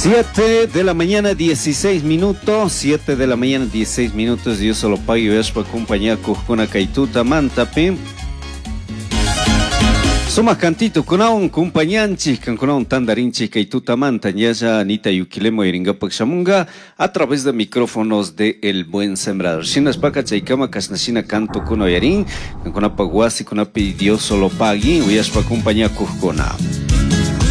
7 de la mañana, 16 minutos. 7 de la mañana, 16 minutos. Yo solo pago y para acompañar con Kaituta Mantapi. Somos cantito con un compañanchi, con un tandarinchi Kaituta Mantañaya, Anita Yukilemo y Ringapak Shamunga, a través de micrófonos de El Buen Sembrador. Shinas Paka Chaikama Kasnashina Canto con Oyarin, con una paguasi, con una Dios solo pagui, voy a acompañar con